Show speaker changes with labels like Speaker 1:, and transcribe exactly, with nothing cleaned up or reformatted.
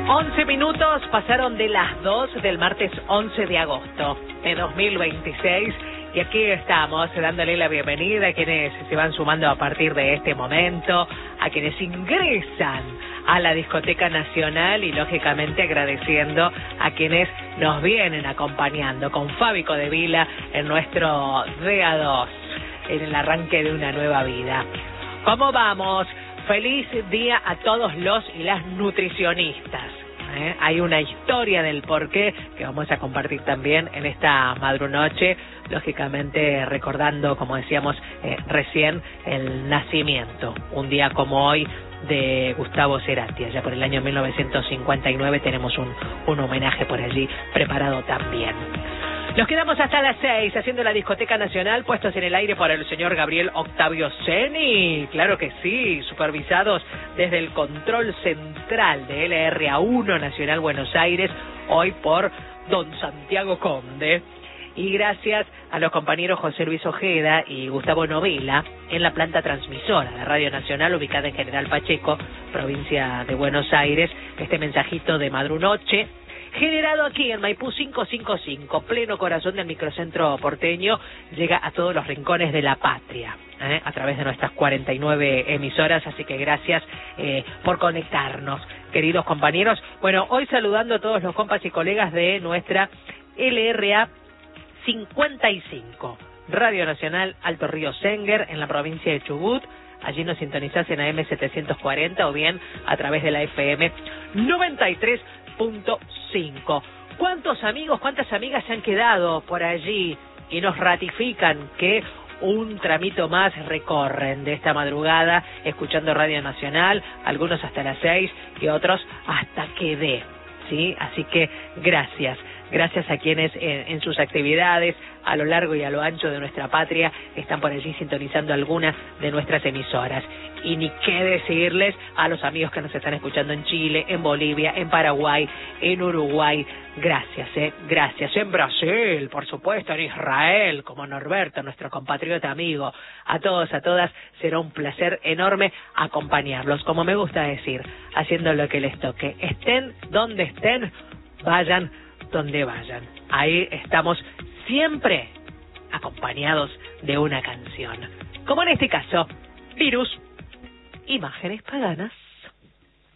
Speaker 1: once minutos pasaron de las dos del martes once de agosto de dos mil veintiséis y aquí estamos dándole la bienvenida a quienes se van sumando a partir de este momento, a quienes ingresan a la Discoteca Nacional y lógicamente agradeciendo a quienes nos vienen acompañando con Fábico de Vila en nuestro D A dos, en el arranque de una nueva vida. ¿Cómo vamos? Feliz día a todos los y las nutricionistas. ¿Eh? Hay una historia del porqué que vamos a compartir también en esta madrunoche, lógicamente recordando, como decíamos eh, recién, el nacimiento, un día como hoy, de Gustavo Cerati. Allá por el año mil novecientos cincuenta y nueve tenemos un, un homenaje por allí preparado también. Nos quedamos hasta las seis haciendo la Discoteca Nacional, puestos en el aire por el señor Gabriel Octavio Ceni. Claro que sí, supervisados desde el control central de L R A uno Nacional Buenos Aires, hoy por don Santiago Conde. Y gracias a los compañeros José Luis Ojeda y Gustavo Novela en la planta transmisora de Radio Nacional ubicada en General Pacheco, provincia de Buenos Aires. Este mensajito de madrunoche, generado aquí en Maipú quinientos cincuenta y cinco, pleno corazón del microcentro porteño, llega a todos los rincones de la patria, ¿eh? a través de nuestras cuarenta y nueve emisoras, así que gracias eh, por conectarnos, queridos compañeros. Bueno, hoy saludando a todos los compas y colegas de nuestra L R A cincuenta y cinco, Radio Nacional Alto Río Senguer, en la provincia de Chubut. Allí nos sintonizás en A M setecientos cuarenta o bien a través de la F M noventa y tres punto cinco. ¿Cuántos amigos, cuántas amigas se han quedado por allí y nos ratifican que un tramito más recorren de esta madrugada escuchando Radio Nacional, algunos hasta las seis y otros hasta que dé, ¿sí? Así que gracias. Gracias a quienes en, en sus actividades a lo largo y a lo ancho de nuestra patria están por allí sintonizando algunas de nuestras emisoras. Y ni qué decirles a los amigos que nos están escuchando en Chile, en Bolivia, en Paraguay, en Uruguay. Gracias, eh, gracias. En Brasil, por supuesto, en Israel, como Norberto, nuestro compatriota amigo. A todos, a todas, será un placer enorme acompañarlos, como me gusta decir, haciendo lo que les toque. Estén donde estén, vayan donde vayan. Ahí estamos siempre acompañados de una canción. Como en este caso, Virus, Imágenes Paganas.